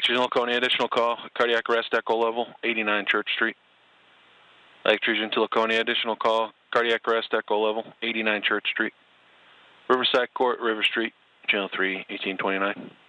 Electrogen Laconia, additional call, cardiac arrest, echo level, 89 Church Street. Electrogen to Laconia, additional call, cardiac arrest, echo level, 89 Church Street. Riverside Court, River Street, Channel 3, 1829.